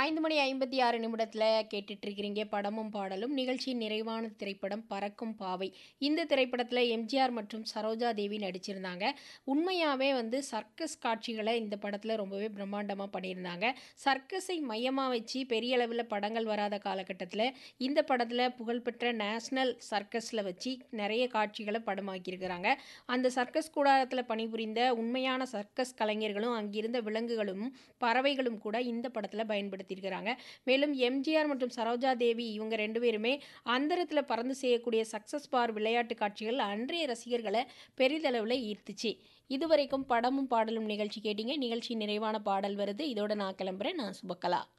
5 மணி 56 நிமிடத்துல கேட்டுட்டு இருக்கிறீங்க படமும் பாடலும். நிகழ்ச்சியின் நிறைவான திரைப்படம் பறக்கும் பாவை. இந்த திரைப்படத்துல எம்ஜிஆர் மற்றும் சரோஜா தேவி நடிச்சிருந்தாங்க. உண்மையாவே சர்க்கஸ் காட்சிகள இந்த படத்துல ரொம்பவே பிரம்மாண்டமா பண்ணியிருந்தாங்க. சர்க்கஸை மையமா வச்சு பெரிய அளவுல படங்கள் வராத காலகட்டத்துல, இந்த படத்துல புகழ்பெற்ற நேஷனல் சர்க்கஸ்ல வச்சு நெறைய காட்சிகள படமாக்கியிருக்கிறாங்க. அந்த சர்க்கஸ் கூடாரத்துல பணிபுரிந்த உண்மையான சர்க்கஸ் கலைஞர்களும், அங்கிருந்த விலங்குகளும், பறவைகளும் கூட இந்த படத்துல பயன்படுத்தியிருக்கிறாங்க. மேலும் எம்ஜிஆர் மற்றும் சரோஜா தேவி இவங்க 2 பேருமே அந்தரத்துல பறந்து செய்யக்கூடிய சக்சஸ் பார் விளையாட்டு காட்சிகள் அன்றைய ரசிகர்களை பெரிதளவுல ஈர்த்துச்சு. இதுவரைக்கும் படமும் பாடலும் நிகழ்ச்சி கேட்டீங்க. நிகழ்ச்சி நிறைவான பாடல் வருது. இதோட நான் கிளம்புறேன். நான் சுபக்கலா.